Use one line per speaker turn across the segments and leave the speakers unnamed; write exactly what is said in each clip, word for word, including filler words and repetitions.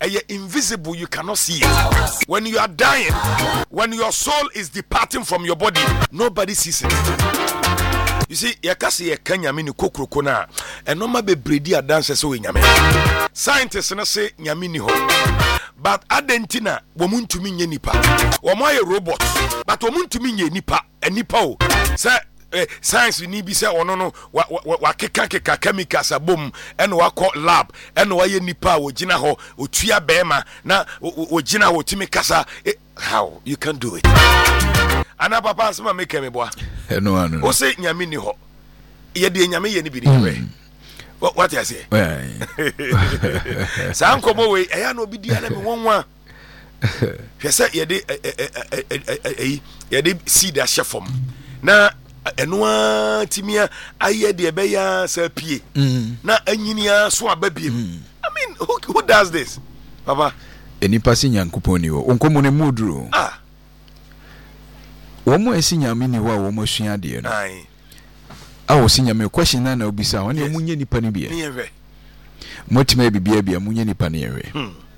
ɛyɛ invisible, you cannot see it. When you are dying, when your soul is departing from your body, nobody sees it. You see, yakasi ye kanyame ni kokroko na enoma bebredi adanse so we nyame. Scientists na say nyame ni ho. But adentina womuntumi nye nipa. Womo ye robot, but womuntumi nye nipa, enipa o. Say Eh, science ni bi say ono no wa wa keka keka chemicals abom eno wa call lab eno wa ye nipa wo gina ho otua bema na wo gina ho timi kasa. How you can do it? Ana papa asema make me boa
eno anu
o say nyame ni ho ye de nyame ye ni bi ni we what you say sa ankomo we eya na obi dia na me wonwa hwe say ye de eh ye de seed a chefom na enwa timia aye de be ya sa pie na anyinia so ababiem. I mean, who, who does this, papa?
Enipa si nyankopon ni wo onkomo ne mudru
ah
wo mo esi nyame ni wo a wo mo sua de no
ai
a wo si nyame question na na obisa wo ne munye nipa ne bia
ni ehwe
mo tima bibia bia munye nipa ne ehwe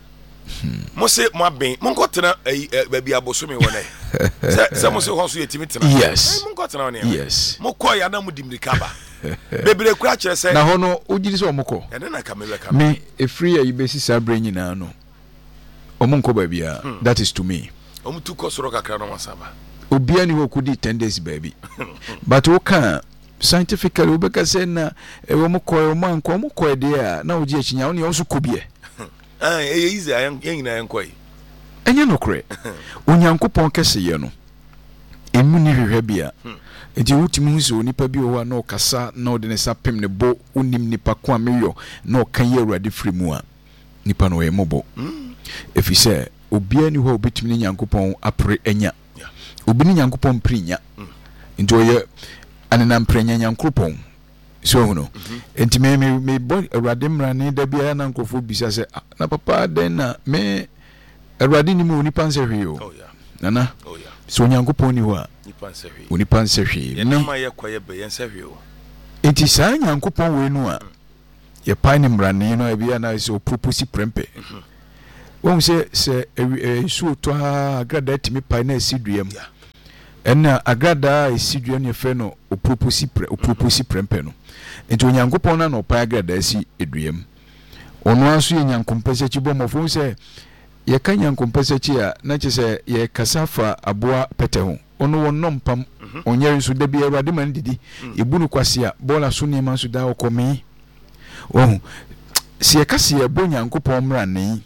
mo se mo aben mo nkotena baabi abosome wo ne se se mo se ho so yetimi tena.
Yes,
mo nkotena wo ne.
Yes,
mo ko ya na mo dimrika ba bebre kura kire se
na ho no ogiri se omoko
ene na kamele kam
me efree ya ibesi sabre nyina no omunko ba bia. That is to me
omutu ko soro kakra no masaba
obia ni ho kudi ten days baby. But wo kan scientifically obeka say na e wo mko wo man ko mko de a na ogi achinya wo ne wo so kobie.
Ah, e easy ayan nyina yankoi
enye no kre onyankopon kese ye no emu ni hwehwe bia enti wutimi hu so nipa bi wo na okasa na ode ne sapem ne bo unim nipa ko ameyo na okan ye awurade frimu a nipa no ye mobo efi se obia ni ho obetimi ne nyankopon apre enya obi ni nyankopon prinya enti oye anena mprenya nyankopon so no enti me me bo awurade mra ne da bia na nkofo bisa se na papa den na me awurade ni mu nipa nse hwe o.
Oh yeah,
nana
oh yeah,
so nyankopon ni ho a
nipa nse hwe
onipa nse hwe
na ma ye kwaye be nse hwe o.
Enti sa nyankopon we no a ye pan mra ne no bia na se opoposi prempe won se se su to agrada timi pan na asiduam enna agrada asiduam ne fe no opoposi pre opoposi prempe no. Enti onyankopon na no pan agrada asi eduam ono aso ye nyankompese chibo mofo se ye kan nyankompese chi a na che se ye kasafa aboa pete ho ono wonno mpam onye nso da bi awurade man didi ebunu kwase a bola so ne man so da okomi oh si ye kase ye bo nyankopon mra ne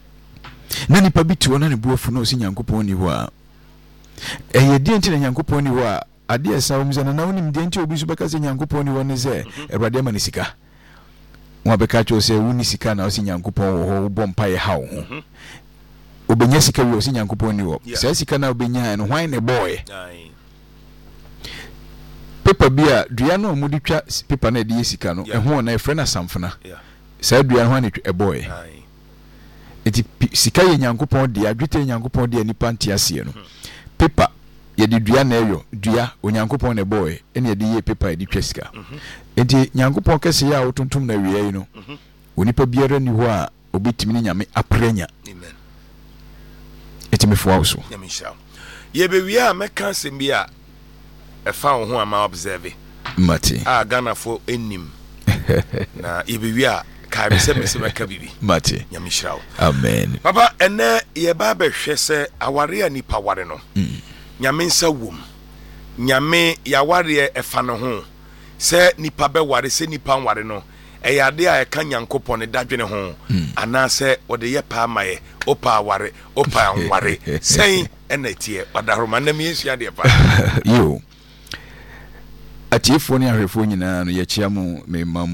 na nipa bi ti wona ne buafu no si nyankopon ni ho a eye di enti na nyankopon ni ho a ade esa wo mza na wonim di enti obi so beka se nyankopon ni ho ne se awurade man sika wa beka cho se woni sika na o si nyankopon wo ho bo mpa ye hawo ho obenya sika wi o si nyankopon ni ho se sika na obenya no hwan ne boy paper bia dua no mu di twa paper na de sika no eho na e frɛ na samfona se dua no hwan ne e boy eti sika ye nyankopon de adwete nyankopon de nipa ntiase no paper ye di dua na eyo dua onyankopon ne boy ene ye di ye paper di twa sika enti nyankopon kese ya wotontom na wie yi no onipa biara ni ho a obetimi ne nyame aprenya.
Amen.
Eti me fo awso
nyame sha ye be wie a meka sembi a e fa wo ho ama observe
mate
a Ghana fo enim na ye be wie a ka be se me se meka bibi
mate
nyame sha.
Amen.
Papa ene ye ba be hwe se aware a nipa ware no nyame nsa wom nyame ya ware e fa no ho se nipa be ware se nipa ware no e ya de a e ka nyankopon ne dadwene ho ana se ode ye pa maye opa ware opa ware sen enetie wadaroma na mi nsua de pa
yo atiefo ne ahwefo nyina no ye chia mo me mamu